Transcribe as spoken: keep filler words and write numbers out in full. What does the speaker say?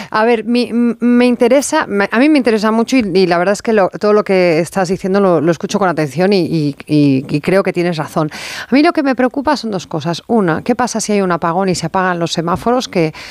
A ver, mi, me interesa, me, a mí me interesa mucho y, y la verdad es que lo, todo lo que estás diciendo lo, lo escucho con atención y, y, y, y creo que tienes razón. A mí lo que me preocupa son dos cosas. Una, ¿qué pasa si hay un apagón y se apagan los semáforos? Que